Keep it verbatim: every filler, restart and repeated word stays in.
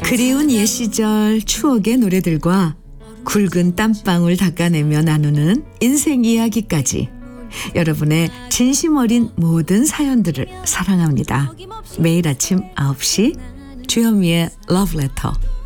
그리운 옛 시절 추억의 노래들과 굵은 땀방울 닦아내며 나누는 인생 이야기까지 여러분의 진심 어린 모든 사연들을 사랑합니다. 매일 아침 아홉 시 주현미의 러브레터.